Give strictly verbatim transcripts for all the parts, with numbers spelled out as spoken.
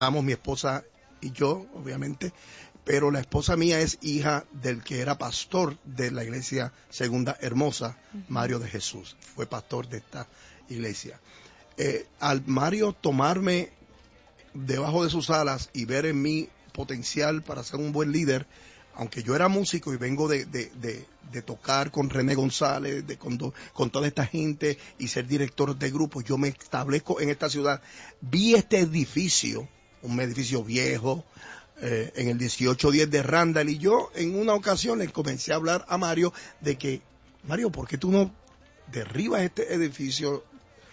mi esposa y yo, obviamente, pero la esposa mía es hija del que era pastor de la iglesia Segunda Hermosa, uh-huh. Mario de Jesús, fue pastor de esta iglesia. Eh, al Mario tomarme debajo de sus alas y ver en mí potencial para ser un buen líder, aunque yo era músico y vengo de, de, de, de tocar con René González, de, con, do, con toda esta gente y ser director de grupo, yo me establezco en esta ciudad. Vi este edificio, un edificio viejo, eh, en el dieciocho diez de Randall, y yo en una ocasión le comencé a hablar a Mario de que, Mario, ¿por qué tú no derribas este edificio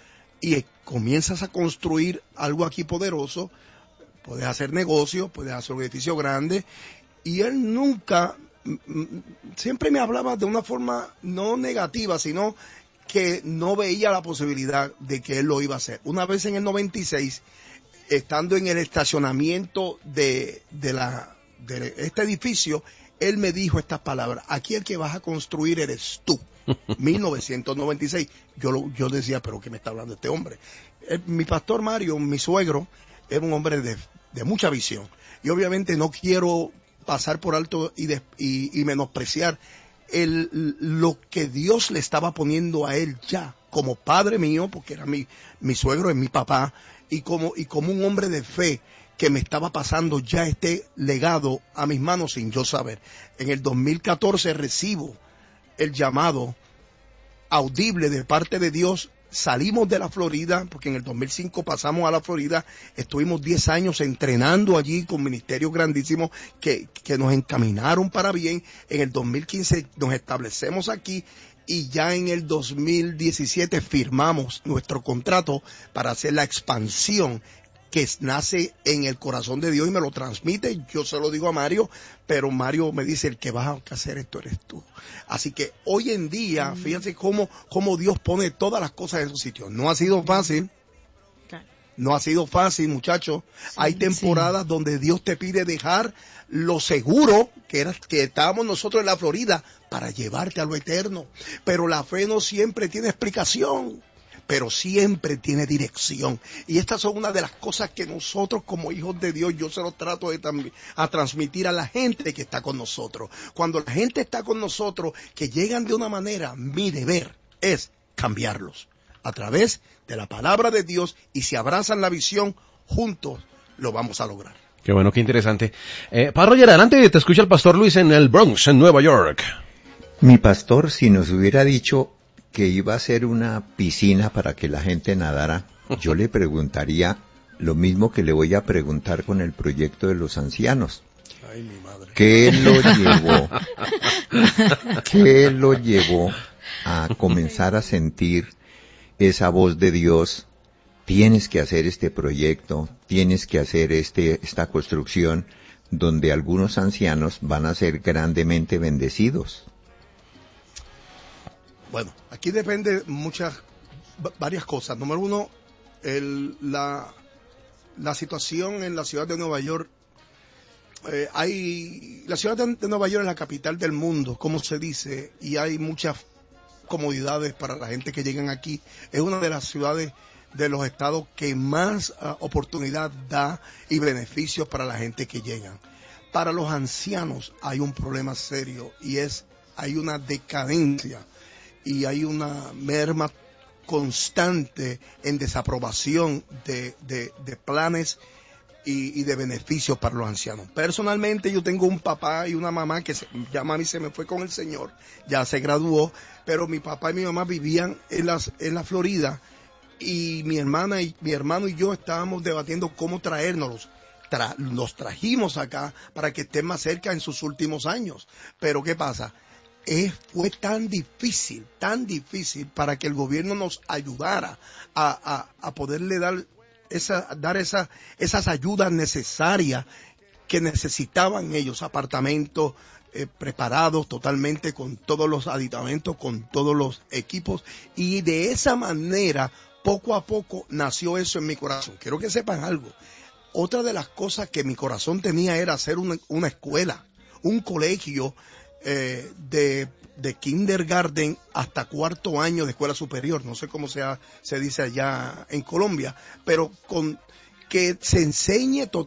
y comienzas a construir algo aquí poderoso? Puedes hacer negocio, puedes hacer un edificio grande. Y él nunca, siempre me hablaba de una forma no negativa, sino que no veía la posibilidad de que él lo iba a hacer. Una vez en el noventa y seis, estando en el estacionamiento de, de, la, de este edificio, él me dijo estas palabras: aquí el que vas a construir eres tú. mil novecientos noventa y seis. Yo, lo, yo decía, ¿pero qué me está hablando este hombre? Eh, mi pastor Mario, mi suegro, era un hombre de, de mucha visión. Y obviamente no quiero pasar por alto y, de, y, y menospreciar el, lo que Dios le estaba poniendo a él ya, como padre mío, porque era mi, mi suegro, es mi papá, y como, y como un hombre de fe que me estaba pasando ya este legado a mis manos sin yo saber. En el dos mil catorce recibo el llamado audible de parte de Dios. Salimos de la Florida, porque en el dos mil cinco pasamos a la Florida, estuvimos diez años entrenando allí con ministerios grandísimos que, que nos encaminaron para bien. En el dos mil quince nos establecemos aquí y ya en el dos mil diecisiete firmamos nuestro contrato para hacer la expansión que nace en el corazón de Dios y me lo transmite. Yo se lo digo a Mario, pero Mario me dice: el que vas a hacer esto eres tú. Así que hoy en día, fíjense cómo, cómo Dios pone todas las cosas en su sitio. No ha sido fácil. No ha sido fácil, muchachos. Sí, hay temporadas sí. donde Dios te pide dejar lo seguro que era que estábamos nosotros en la Florida para llevarte a lo eterno. Pero la fe no siempre tiene explicación, pero siempre tiene dirección. Y estas son una de las cosas que nosotros como hijos de Dios, yo se los trato de también a transmitir a la gente que está con nosotros. Cuando la gente está con nosotros, que llegan de una manera, mi deber es cambiarlos a través de la palabra de Dios, y si abrazan la visión, juntos lo vamos a lograr. Qué bueno, qué interesante. Eh, Padre Roger, adelante, te escucha el pastor Luis en el Bronx, en Nueva York. Mi pastor, si nos hubiera dicho que iba a hacer una piscina para que la gente nadara, yo le preguntaría lo mismo que le voy a preguntar con el proyecto de los ancianos. Ay, mi madre. ¿Qué lo llevó? ¿Qué lo llevó a comenzar a sentir esa voz de Dios? Tienes que hacer este proyecto, tienes que hacer este, esta construcción donde algunos ancianos van a ser grandemente bendecidos. Bueno, aquí depende muchas, varias cosas. Número uno, el, la, la situación en la ciudad de Nueva York. Eh, hay, la ciudad de, de Nueva York es la capital del mundo, como se dice, y hay muchas comodidades para la gente que llegan aquí. Es una de las ciudades de los estados que más uh, oportunidad da y beneficios para la gente que llegan. Para los ancianos hay un problema serio, y es, hay una decadencia y hay una merma constante en desaprobación de, de, de planes y, y de beneficios para los ancianos. Personalmente yo tengo un papá y una mamá que se, ya mami se me fue con el Señor, ya se graduó, pero mi papá y mi mamá vivían en, las, en la Florida, y mi hermana y mi hermano y yo estábamos debatiendo cómo traérnoslos. Tra, los trajimos acá para que estén más cerca en sus últimos años. Pero ¿qué pasa? Es, fue tan difícil, tan difícil para que el gobierno nos ayudara a, a, a poderle dar esa, dar esa, esas ayudas necesarias que necesitaban ellos, apartamentos eh, preparados totalmente con todos los aditamentos, con todos los equipos, y de esa manera poco a poco nació eso en mi corazón. Quiero que sepan algo. Otra de las cosas que mi corazón tenía era hacer una, una escuela, un colegio eh, de, de kindergarten hasta cuarto año de escuela superior. No sé cómo sea, se dice allá en Colombia, pero con que se enseñe